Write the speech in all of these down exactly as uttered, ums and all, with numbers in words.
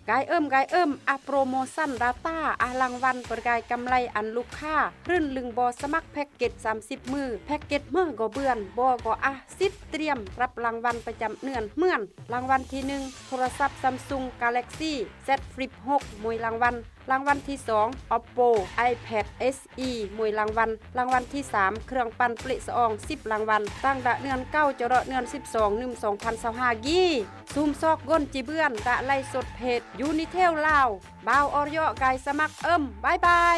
กายเอิ่มกายเอิ่มอะโปรโมชั่น data อะรางวัลประกายกำไรอันลูกค้ารื่นลึงบ่สมัครแพ็กเกจสามสิบมื้อแพ็กเกจมื้อก็เบื่อนบ่ก็อ่ะสิทธิ์เตรียมรับรางวัลประจำเดือนเหมือนรางวัลที่หนึ่งโทรศัพท์ Samsung Galaxy Z Flip หกมวยรางวัลรางวัลที่สอง Oppo iPad เอส อี มวยรางวัลรางวัลที่สามเครื่องปั่นปลิสะอองสิบรางวัลตั้งดะเดือนเก้าจรเดือนสิบสอง หนึ่ง สองพันยี่สิบห้ากี้ซูมซอกก้นจิเบื้อนดะไล่สดเพจ Unitel ลาวบ่าวออยกายสมัครเอิ่มบ๊ายบาย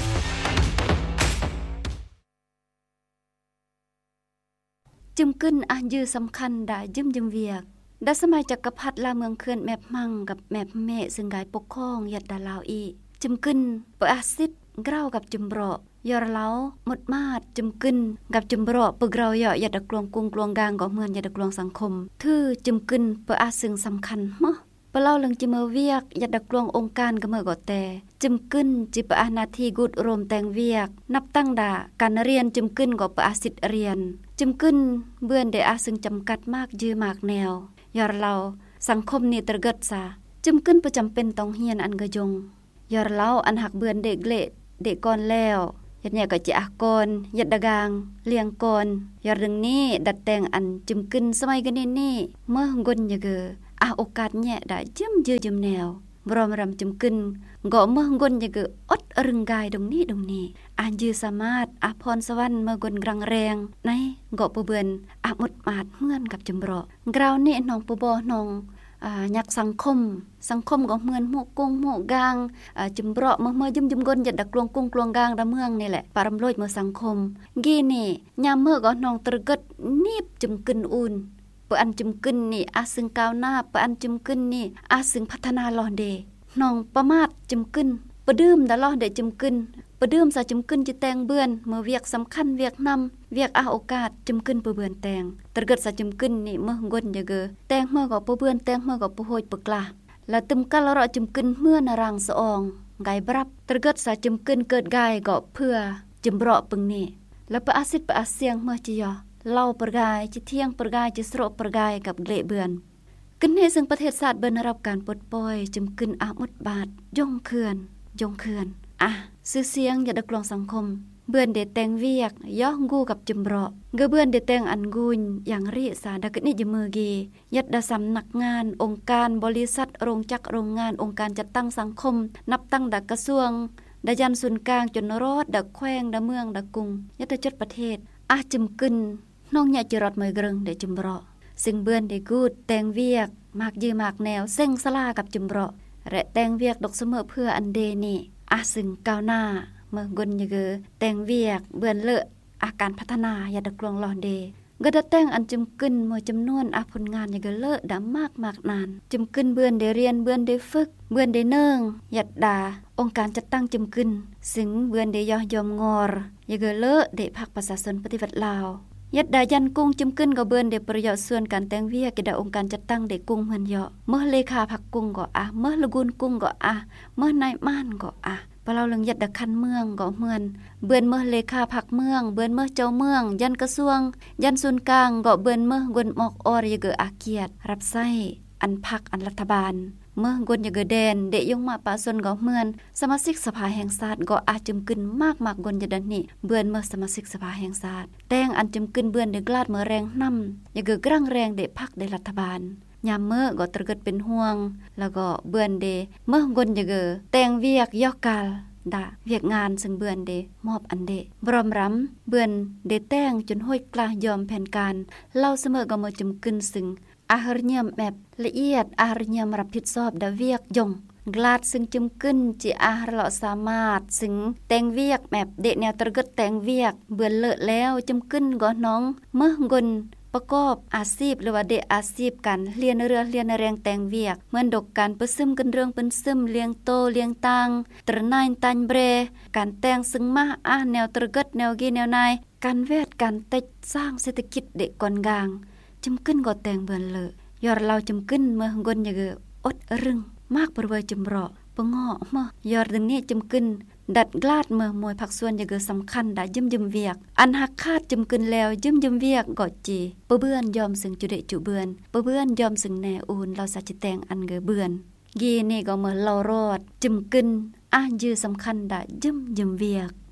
จึมกึ้นอายือสำคัญได้ยืมยืมเวียกดัสมัยจักรพรรดิลาเมืองเขื่อนแมบมั่งกับแมบเมซึ่งกายปกครองยัดดาลาวอีจึมกึ้นเปอาซิดเกล้ากับจุมเบราะยอรเล้าหมดมาดจึมกึ้นกับจุมเบราะปึกเราเหยาะยัดดกลวงกุงกลวงกลางก็เหมือนยัดดกลวงสังคมทื่อจึมกึ้นเปอาซึ่งสำคัญมะเปเล่าเรื่องจิเมเวียกยัดดกลวงองค์การก็เมื่อก็แต่จึมกึ้นจิเปอานาทีกุดรวมแต่งเวียกนับตั้งดาการเรียนจึมกึ้นก็เปอาสิทธิ์เรียนจึมกึ้นเบื่อนได้อาซึ่งจำกัดมากยือมากแนวยอรเราสังคมนี่ตระเกิดซาจึมกึ้นประจำเป็นต้องเฮียนอันกะยงยอรเราอันหักเบือนเด็กเละเด็กก่อนแล้วยัดเนี่ยก็จะอ่ะก่อนยัดดะกางเลี้ยงก่อนยอรดึงนี้ดัดแต่งอันจึมกึ้นสมัยกันนี่นี่เมื่องนยะเกออ่ะโอกาสเนี่ยได้จึมยือจึมแนวบรมรำจึมกึ้นก็เมื่องนยะเกออดรึงกายตรงนี้ตรงนี้อันยือสามารถอ่ะพรสวรรค์เมื่อกนกรังแรงในก็บ่เบือนอ่ะหมดมาดเหมือนกับจึมเราะกราวนี่น้องปบ่น้องอ่ายักสังคมสังคมก็เหมือนหมู่กงหมู่กางอ่าจึมเราะเมื่อเมื่อยิ้มๆกนยัดดักกลวงกุงกลวงกางดะเมืองนี่แหละปารำโลยเมื่อสังคมกีนี่ยามเมื่อก็น้องตระกึดนีบจึมกึนอุ่นเปอันจึมกึนนี่อาซึ่งก้าวหน้าเปอันจึมกึนนี่อาซึ่งพัฒนาลอเดน้องประมาทจึมกึนประดื่มดะลอเดจึมกึนประดื่มซะจึมกึนจิแตงเบือนเมื่อเวียกสำคัญเวียกนำเวียกอาโอกาสจึมกึนเปเบือนแตงตระกึดซะจึมกึนนี่เมื่องนยะเกอแตงเมื่อก็เปเบือนแตงเมื่อก็ปโหยปกลาและตึมกัลเราจึมกึนเมื่อนารางสะอองไกบรับตระกึดซะจึมกึนเกิดกายก็เพื่อจึมเราะปึงนี่และปะอาสิทธิ์ปะอาเสียงเมื่อจิยอเล่าประกายจิเที่ยงประกายจิสระประกายกับเกละเบือนกึนให้ซึ่งประเทศชาติเบิ่นรับการปลดปล่อยจึมกึนอามุดบาทย่องเขื่อนย่องเขื่อนอ่ะชื่อเสียงอย่าดักลองสังคมเบื่อนเดแตงเวียกย่องกูกับจุมเราะเกเบื่อนเดแตงอันกุญอย่างรีสาดักนิยมือกียัดดาสำนักงานองค์การบริษัทโรงจักรโรงงานองค์การจัดตั้งสังคมนับตั้งดักกระทรวงดายันศูนย์กลางจนรอดดักแขวงดาเมืองดักกรุงยัดจดประเทศอาจุมกึนน้องใหญ่จิรอดมือเกรงเดจุมเราะซึ่งเบื่อนเดกูดแตงเวียกมากยือมากแนวเส้งสลากับจุมเราะและแตงเวียกดอกเสมอเพื่ออันเดนี่อาซึ่งก้าวหน้าเมื่อกนยะเกอแตงเวียกเบือนเลอะอาการพัฒนายาดักลวงลอนเดกระแตงอันจุมกึนเมื่อจำนวนอาผลงานยะเกอเลอะดามากมากนานจุมกึนเบือนเดเรียนเบือนเดฝึกเบือนเดเนิงยัดดาองค์การจัดตั้งจุมกึนซึ่งเบือนเดยอยอมงอรยะเกอเลอะเดภาคประชาชนปฏิวัติลาวยัดดายันกุ้งจุมกึนก็เบือนเดประโยชน์ส่วนการแตงเวียกกระองค์การจัดตั้งเดกุ้งเหมือนเหยาะเมื่อเลขาผักกุ้งก็อ่ะเมื่อละกุนกุ้งก็อ่ะเมื่อนายม่านก็อ่ะปเราเรื่องยัดดักคันเมืองก็เหมือนเบือนเมื่อเลขาผักเมืองเบือนเมื่อเจ้าเมืองยันกระทรวงยันศูนย์กลางก็เบือนเมื่อกวนหมอกอรยเกออาเกียรติรับใช้อันพักอันรัฐบาลเมื่อกวนยเกอแดนเดยงมาปาสนก็เหมือนสมาชิกสภาแห่งชาติก็อาจุมกึนมากมากกวนยดันนี่เบือนเมื่อสมาชิกสภาแห่งชาติแต่งอันจุมกึนเบือนเดกลาดเมื่อแรงนำยเกอกรังแรงเดพักเดรัฐบาลยามเมื่อก็ตระเกิดเป็นห่วงแล้วก็เบือนเดเมื่อกวนยเกอแต่งเวียกยอกกาลดาเวียกงานซึ่งเบือนเดมอบอันเดบรมรำเบือนเดแต้งจนห้อยกล้ายอมแผนการเล่าเสมอก็มาจุมกึนซึ่งอาหารเนียมแบบละเอียดอาหารเนียมรับผิดชอบดาเวียกยงกลาดซึ่งจุมกึนจิอาหารเลาะสามารถซึ่งแต่งเวียกแบบเดแนวตระเกิดแต่งเวียกเบือนเลอะแล้วจุมกึนก็น้องเมื่อกนประกอบอาชีพหรือว่าเดอาชีพกันเรียนเรือเรียนแรงแต่งเวียกเหมือนดกการประซึมกันเรื่องเป็นซึมเลี้ยงโตเลี้ยงตังตระนายตันเบรการแต่งซึ่งมาอาแนวตระเกิดแนวกีแนวนายการเวทการเตะสร้างเศรษฐกิจเด็กก่อนกลางจุมกึนก็แต่งเบือนเลอะยอดเราจุมกึนเมื่อกนยเกออดรึงมากประเวจุมเราะปงอเมื่อยอดดึงนี้จุมกึนดัดกลาดเมื่อมวยผักส่วนยเกอสำคัญได้ยืมยืมเวียกอันหักคาดจุมกึนแล้วยืมยืมเวียกกอดจีปะเบื้อนยอมสึงจุเดจุเบือนปะเบื้อนยอมสึงแนอูนเราสัจแตงอันเกอเบือนเยนี่ก็เหมือนเรารอดจึมกึนอ่ะยือสำคัญดะยึมยึมเวียก